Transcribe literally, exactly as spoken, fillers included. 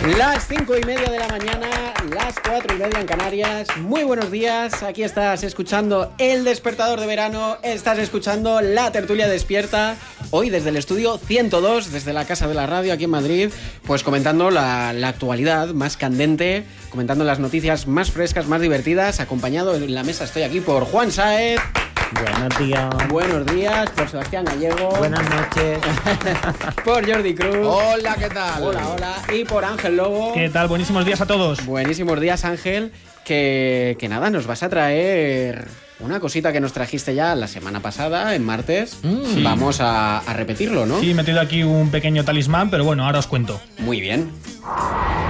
Las cinco y media de la mañana, las cuatro y media en Canarias. Muy buenos días, aquí estás escuchando El Despertador de Verano, estás escuchando La Tertulia Despierta. Hoy desde el estudio ciento dos, desde la Casa de la Radio aquí en Madrid, pues comentando la, la actualidad más candente, comentando las noticias más frescas, más divertidas. Acompañado en la mesa estoy aquí por Juan Sáez. Buenos días. Buenos días, por Sebastián Gallego. Buenas noches. Por Jordi Cruz. Hola, ¿qué tal? Hola, hola. Y por Ángel Lobo. ¿Qué tal? Buenísimos días a todos. Buenísimos días, Ángel. Que, que nada, nos vas a traer una cosita que nos trajiste ya la semana pasada, en martes. Mm. Sí. Vamos a, a repetirlo, ¿no? Sí, he metido aquí un pequeño talismán, pero bueno, ahora os cuento. Muy bien.